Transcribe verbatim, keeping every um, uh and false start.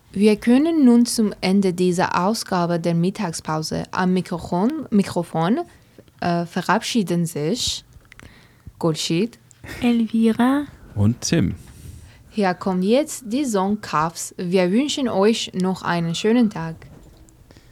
Wir können nun zum Ende dieser Ausgabe der Mittagspause am Mikrofon, Mikrofon äh, verabschieden sich Gulshid, Elvira und Tim. Hier kommt jetzt die Song Cuffs. Wir wünschen euch noch einen schönen Tag.